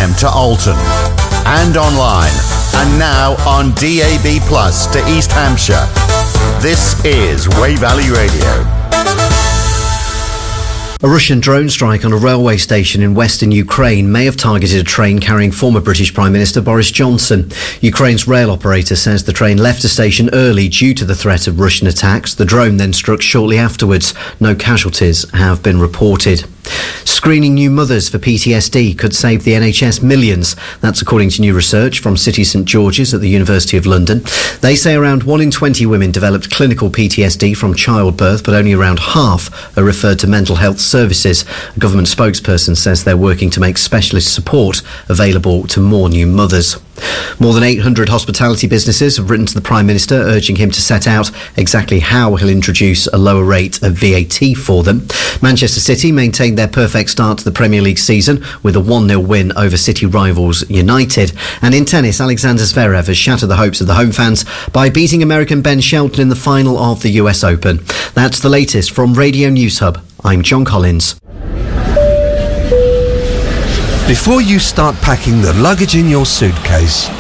FM to Alton. And online. And now on DAB Plus to East Hampshire. This is Wey Valley Radio. A Russian drone strike on a railway station in western Ukraine may have targeted a train carrying former British Prime Minister Boris Johnson. Ukraine's rail operator says the train left the station early due to the threat of Russian attacks. The drone then struck shortly afterwards. No casualties have been reported. Screening new mothers for PTSD could save the NHS millions. That's according to new research from City St George's at the University of London. They say around 1 in 20 women developed clinical PTSD from childbirth, but only around half are referred to mental health services. A government spokesperson says they're working to make specialist support available to more new mothers. More than 800 hospitality businesses have written to the Prime Minister urging him to set out exactly how he'll introduce a lower rate of VAT for them. Manchester City maintained their perfect start to the Premier League season with a 1-0 win over City rivals United. And in tennis, Alexander Zverev has shattered the hopes of the home fans by beating American Ben Shelton in the final of the US Open. That's the latest from Radio News Hub. I'm John Collins. Before you start packing the luggage in your suitcase,